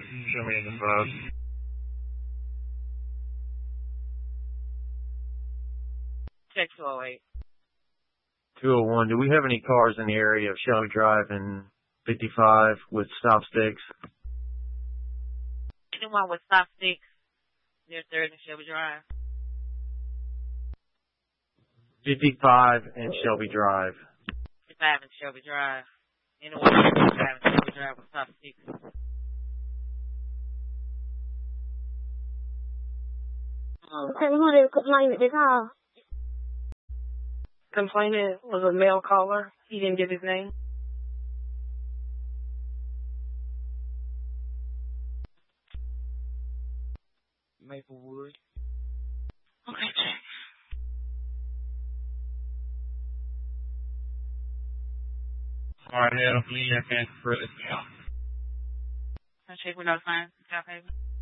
Show me the bus. Check 208. 201. Do we have any cars in the area of Shelby Drive and 55 with stop sticks? Anyone with stop sticks near 3rd and Shelby Drive? 55 and Shelby Drive. 55 and Shelby Drive. Anyone with 55 and Shelby Drive with stop sticks? Complainant was a male caller. He didn't give his name. Maplewood. Okay, check. Alright, I don't believe I can further. I'll check with no signs.